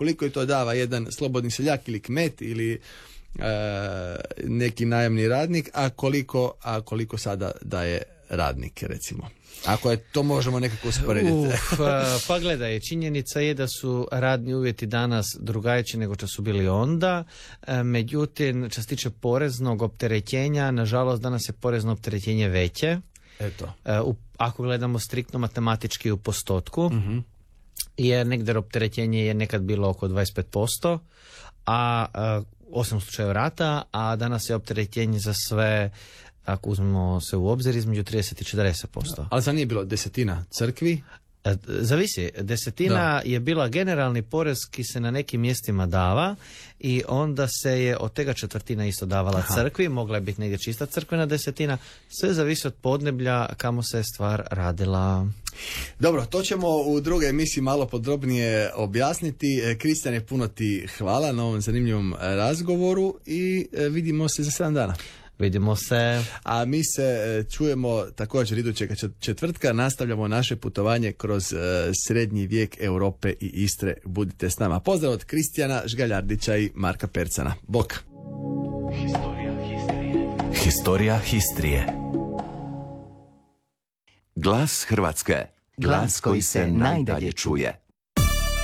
koliko je to dava jedan slobodni seljak ili kmet ili neki najamni radnik, a koliko sada daje radnik, recimo. Ako je to možemo nekako usporediti. Pa gledaj, činjenica je da su radni uvjeti danas drugačiji nego što su bili onda. Međutim, što se tiče poreznog opterećenja, nažalost danas je porezno opterećenje veće. Eto. Ako gledamo striktno matematički u postotku, jer negdje opterećenje je nekad bilo oko 25%, a osim u slučaju rata, a danas je opterećenje za sve, ako uzmemo se u obzir, između 30 i 40%. Ali za nije bilo desetina crkvi? Zavisi. Desetina je bila generalni porez ki se na nekim mjestima dava i onda se je od tega četvrtina isto davala crkvi, mogla je biti negdje čista crkvena desetina, sve zavisi od podneblja kamo se stvar radila. Dobro, to ćemo u drugoj emisiji malo podrobnije objasniti. Kristijane, puno ti hvala na ovom zanimljivom razgovoru i vidimo se za 7 dana. Vidimo se. A mi se čujemo također idućeg četvrtka. Nastavljamo naše putovanje kroz srednji vijek Europe i Istre. Budite s nama. Pozdrav od Kristijana Žgaljardića i Marka Percana. Bok. Historija Histrije. Glas Hrvatske. Glas koji se najdalje čuje.